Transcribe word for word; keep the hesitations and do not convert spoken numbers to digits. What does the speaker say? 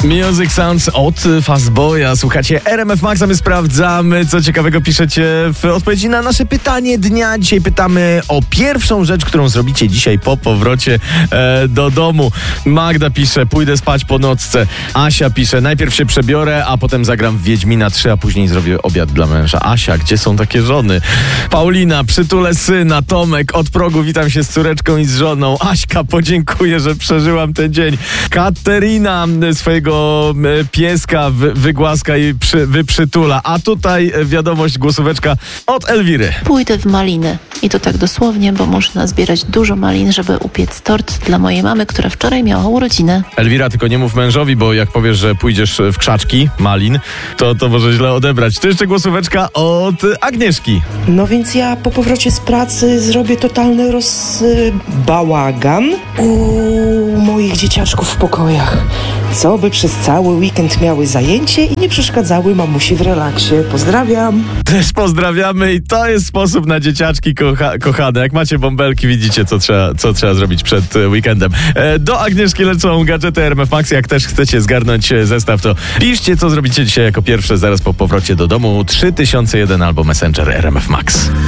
Music Sounds od Fastboya. Słuchacie R M F Maxa, my sprawdzamy, co ciekawego piszecie w odpowiedzi na nasze pytanie dnia. Dzisiaj pytamy o pierwszą rzecz, którą zrobicie dzisiaj po powrocie e, do domu. Magda pisze, pójdę spać po nocce. Asia pisze, najpierw się przebiorę, a potem zagram w Wiedźmina trzy, a później zrobię obiad dla męża. Asia, gdzie są takie żony? Paulina, przytulę syna. Tomek, od progu witam się z córeczką i z żoną. Aśka, podziękuję, że przeżyłam ten dzień. Katerina swojego pieska wy, wygłaska i przy, wyprzytula. A tutaj wiadomość, głosóweczka od Elwiry. Pójdę w maliny. I to tak dosłownie, bo muszę nazbierać dużo malin, żeby upiec tort dla mojej mamy, która wczoraj miała urodziny. Elwira, tylko nie mów mężowi, bo jak powiesz, że pójdziesz w krzaczki malin, to, to może źle odebrać. To jeszcze głosóweczka od Agnieszki. No więc ja po powrocie z pracy zrobię totalny rozbałagan u moich dzieciaczków w pokojach. Co by przez cały weekend miały zajęcie i nie przeszkadzały mamusi w relaksie. Pozdrawiam. Też pozdrawiamy i to jest sposób na dzieciaczki kocha- kochane. Jak macie bąbelki, widzicie, co trzeba, co trzeba zrobić przed weekendem. E, do Agnieszki lecą gadżety R M F Max. Jak też chcecie zgarnąć zestaw, to piszcie, co zrobicie dzisiaj jako pierwsze zaraz po powrocie do domu. trzy tysiące jeden albo Messenger R M F Max.